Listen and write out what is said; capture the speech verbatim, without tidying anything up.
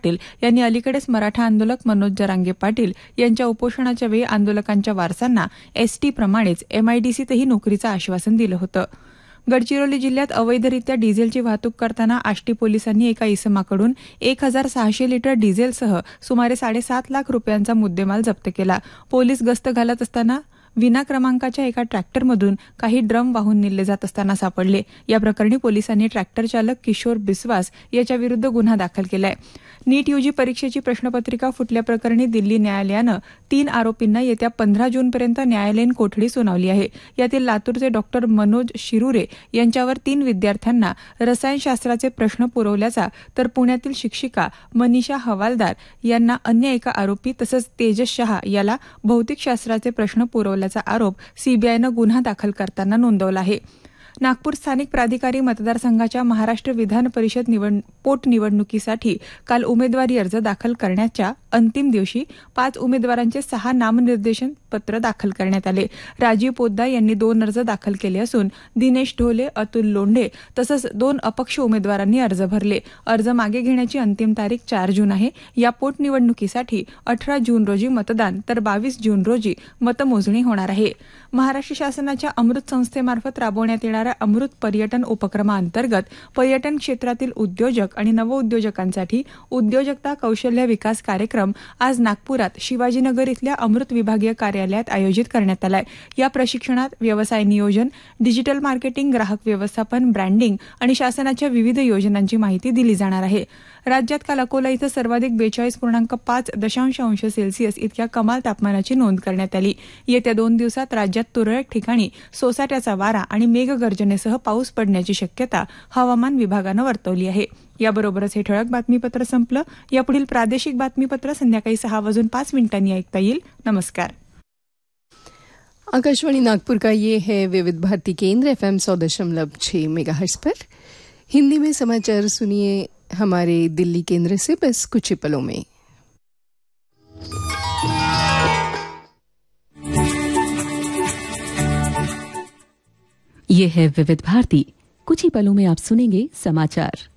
पाटील यांनी अलीकडेच मराठा आंदोलक मनोज जरांगे पाटील यांच्या उपोषणाच्या वेळी आंदोलकांच्या वारसांना एसटी प्रमाणेच एमआयडीसीतही नोकरीचं आश्वासन दिलं होतं. गडचिरोली जिल्ह्यात अवैधरित्या डिझेलची वाहतूक करताना आष्टी पोलिसांनी एका इसमाकडून एक हजार सहाशे लिटर डिझेलसह सुमारे साडेसात लाख रुपयांचा मुद्देमाल जप्त केला. पोलीस गस्त घालत असताना विना क्रमांकाच्या एका ट्रॅक्टरमधून काही ड्रम वाहून नेले जात असताना सापडले. या प्रकरणी पोलिसांनी ट्रॅक्टर चालक किशोर बिस्वास याच्याविरुद्ध गुन्हा दाखल केलाय. नीट यूजी परीक्षेची प्रश्नपत्रिका फुटल्याप्रकरणी दिल्ली न्यायालयानं तीन आरोपींना येत्या पंधरा जूनपर्यंत न्यायालयीन कोठडी सुनावली आहे. यातील लातूरचे डॉक्टर मनोज शिरुरे यांच्यावर तीन विद्यार्थ्यांना रसायनशास्त्राचे प्रश्न पुरवल्याचा तर पुण्यातील शिक्षिका मनीषा हवालदार यांना अन्य एका आरोपी तसंच तेजस शहा याला भौतिकशास्त्राचे प्रश्न पुरवल्याचा आरोप सीबीआयनं गुन्हा दाखल करताना नोंदवला आहे. नागपूर स्थानिक प्राधिकारी मतदारसंघाच्या महाराष्ट्र विधान परिषद निवड पोटनिवडणुकीसाठी काल उमेदवारी अर्ज दाखल करण्याच्या अंतिम दिवशी पाच उमेदवारांचे सहा नामनिर्देशन पत्र दाखल करण्यात आले. राजीव पोद्दार यांनी दोन अर्ज दाखल केले असून दिनेश ढोले, अतुल लोंढे तसंच दोन अपक्ष उमेदवारांनी अर्ज भरले. अर्ज मागे घेण्याची अंतिम तारीख चार जून आहे. या पोटनिवडणुकीसाठी अठरा जून रोजी मतदान तर बावीस जून रोजी मतमोजणी होणार आहे. महाराष्ट्र शासनाच्या अमृत संस्थेमार्फत राबवण्यात येणाऱ्या अमृत पर्यटन उपक्रमाअंतर्गत पर्यटन क्षेत्रातील उद्योजक आणि नवउद्योजकांसाठी उद्योजकता कौशल्य विकास कार्यक्रम आज नागपुरात शिवाजीनगर इथल्या अमृत विभागीय कार्यालयात आयोजित करण्यात आलाय. या प्रशिक्षणात व्यवसाय नियोजन, डिजिटल मार्केटिंग, ग्राहक व्यवस्थापन, ब्रँडिंग आणि शासनाच्या विविध योजनांची माहिती दिली जाणार आहे. राज्यात काल अकोला इथं सर्वाधिक बेचाळीस पूर्णांक पाच दशांश अंश सेल्सिअस इतक्या कमाल तापमानाची नोंद करण्यात आली. येत्या दोन दिवसात राज्यात तुरळक ठिकाणी सोसाट्याचा वारा आणि मेघगर्जनेसह पाऊस पडण्याची शक्यता हवामान विभागानं वर्तवली आहे. याबरोबरच हे ठळक बातमीपत्र संपलं. यापुढील प्रादेशिक बातमीपत्र संध्याकाळी सहा वाजून पाच मिनिटांनी ऐकता येईल. नमस्कार. आकाशवाणी नागपुर का ये है विविध भारती केंद्र एफ एम सौ दशमलव छह मेगाहर्ट्ज पर. हिंदी में समाचार सुनिए हमारे दिल्ली केंद्र से बस कुछ ही पलों में. ये है विविध भारती. कुछ ही पलों में आप सुनेंगे समाचार.